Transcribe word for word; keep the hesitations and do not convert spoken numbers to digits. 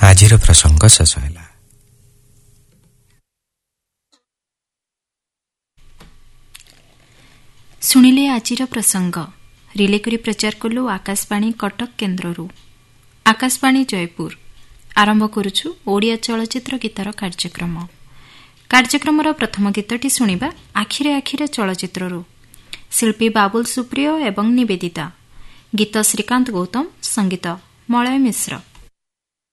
ଆଜିର ପ୍ରସଙ୍ଗ ଶେଷ ହେଲା। ଶୁଣିଲେ ଆଜିର ପ୍ରସଙ୍ଗ ରିଲେ କରି ପ୍ରଚାର କଲୁ ଆକାଶବାଣୀ କଟକ କେନ୍ଦ୍ରରୁ। ଆକାଶବାଣୀ ଜୟପୁର ଆରମ୍ଭ କରୁଛୁ ଓଡ଼ିଆ ଚଳଚ୍ଚିତ୍ର ଗୀତର କାର୍ଯ୍ୟକ୍ରମ। କାର୍ଯ୍ୟକ୍ରମର ପ୍ରଥମ ଗୀତଟି ଶୁଣିବା ଆଖିରେ ଆଖିରେ ଚଳଚ୍ଚିତ୍ରରୁ। ଶିଳ୍ପୀ ବାବୁଲ ସୁପ୍ରିୟ ଏବଂ ନିବେଦିତା। ଗୀତ ଶ୍ରୀକାନ୍ତ ଗୌତମ, ସଙ୍ଗୀତ ମଳୟ ମିଶ୍ର।